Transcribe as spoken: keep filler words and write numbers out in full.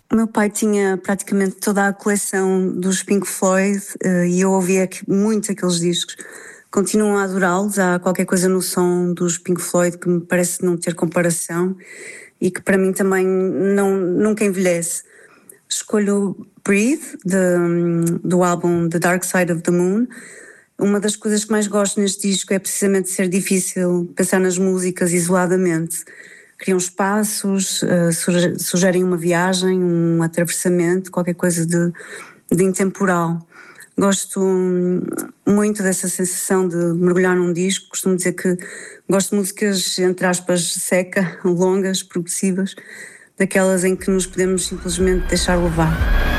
O meu pai tinha praticamente toda a coleção dos Pink Floyd uh, e eu ouvia muito aqueles discos. Continuo a adorá-los, há qualquer coisa no som dos Pink Floyd que me parece não ter comparação e que para mim também não, nunca envelhece. Escolho Breathe, de, do álbum The Dark Side of the Moon. Uma das coisas que mais gosto neste disco é precisamente ser difícil pensar nas músicas isoladamente. Criam espaços, uh, sugerem uma viagem, um atravessamento, qualquer coisa de, de intemporal. Gosto muito dessa sensação de mergulhar num disco. Costumo dizer que gosto de músicas, entre aspas, seca, longas, progressivas, daquelas em que nos podemos simplesmente deixar levar.